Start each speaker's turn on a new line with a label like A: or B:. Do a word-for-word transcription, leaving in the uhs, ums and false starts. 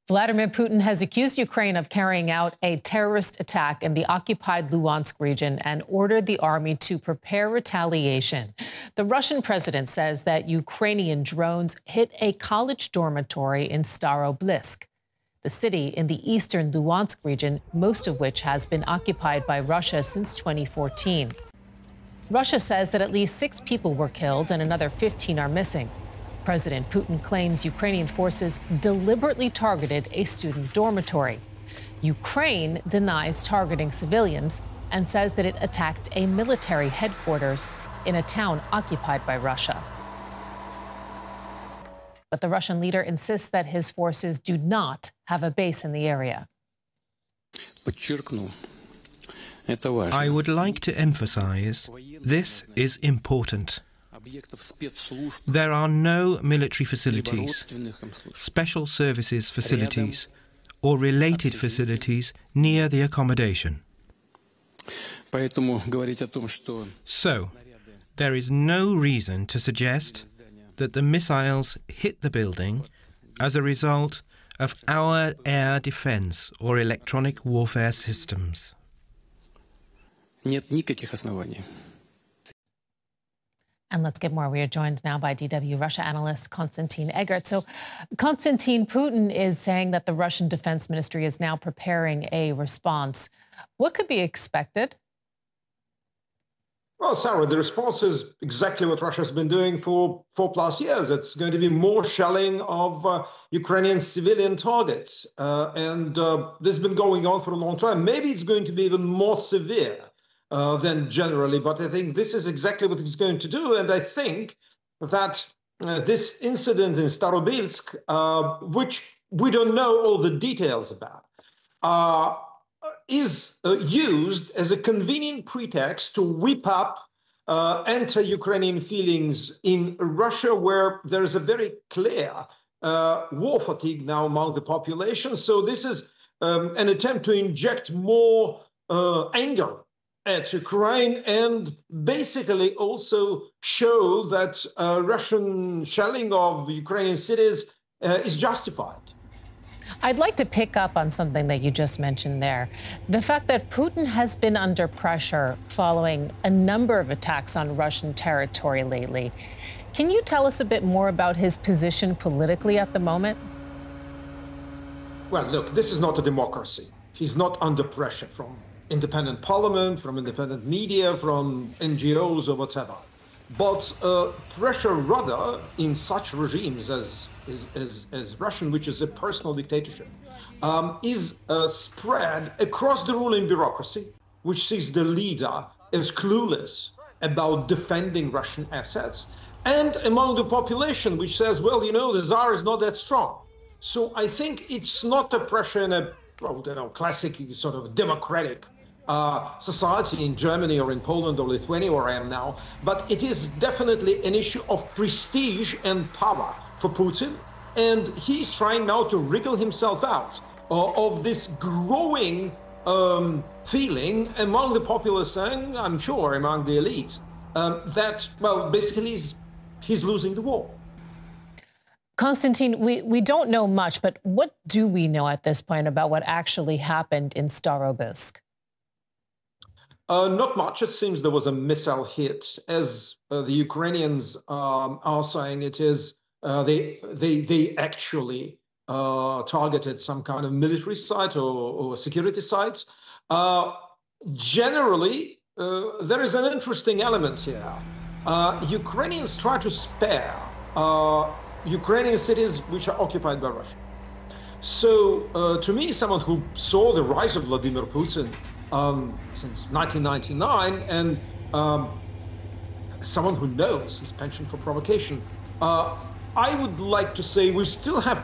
A: Vladimir Putin has accused Ukraine of carrying out a terrorist attack in the occupied Luhansk region and ordered the army to prepare retaliation. The Russian president says that Ukrainian drones hit a college dormitory in Starobilsk, the city in the eastern Luhansk region, most of which has been occupied by Russia since twenty fourteen. Russia says that at least six people were killed and another fifteen are missing. President Putin claims Ukrainian forces deliberately targeted a student dormitory. Ukraine denies targeting civilians and says that it attacked a military headquarters in a town occupied by Russia. But the Russian leader insists that his forces do not have a base in the area.
B: I would like to emphasize this is important. There are no military facilities, special services facilities, or related facilities near the accommodation. So, there is no reason to suggest that the missiles hit the building as a result of our air defense or electronic warfare systems.
A: And let's get more. We are joined now by D W Russia analyst Konstantin Eggert. So, Konstantin, Putin is saying that the Russian Defense Ministry is now preparing a response. What could be expected?
C: Well, Sarah, the response is exactly what Russia's been doing for four plus years. It's going to be more shelling of uh, Ukrainian civilian targets. Uh, and uh, this has been going on for a long time. Maybe it's going to be even more severe Uh, than generally, but I think this is exactly what he's going to do. And I think that uh, this incident in Starobilsk, uh, which we don't know all the details about, uh, is uh, used as a convenient pretext to whip up uh, anti-Ukrainian feelings in Russia, where there is a very clear uh, war fatigue now among the population. So this is um, an attempt to inject more uh, anger at Ukraine and basically also show that uh, Russian shelling of Ukrainian cities uh, is justified.
A: I'd like to pick up on something that you just mentioned there. The fact that Putin has been under pressure following a number of attacks on Russian territory lately. Can you tell us a bit more about his position politically at the moment?
C: Well, look, this is not a democracy. He's not under pressure from independent parliament, from independent media, from N G Os or whatever. But uh, pressure rather in such regimes as, as, as, as Russian, which is a personal dictatorship, um, is uh, spread across the ruling bureaucracy, which sees the leader as clueless about defending Russian assets, and among the population, which says, well, you know, the Tsar is not that strong. So I think it's not a pressure in a, well, you know, classic sort of democratic Uh, society in Germany or in Poland or Lithuania, where I am now, but it is definitely an issue of prestige and power for Putin, and he's trying now to wriggle himself out uh, of this growing um, feeling among the populace, and I'm sure among the elite, um, that, well, basically he's, he's losing the war.
A: Konstantin, we, we don't know much, but what do we know at this point about what actually happened in Starobilsk?
C: Uh, not much. It seems there was a missile hit. As uh, the Ukrainians um, are saying, it is uh, they they they actually uh, targeted some kind of military site or, or security site. Uh, generally, uh, there is an interesting element here. Uh, Ukrainians try to spare uh, Ukrainian cities which are occupied by Russia. So, uh, to me, someone who saw the rise of Vladimir Putin Um, since nineteen ninety-nine, and um, someone who knows his penchant for provocation, uh, I would like to say we still have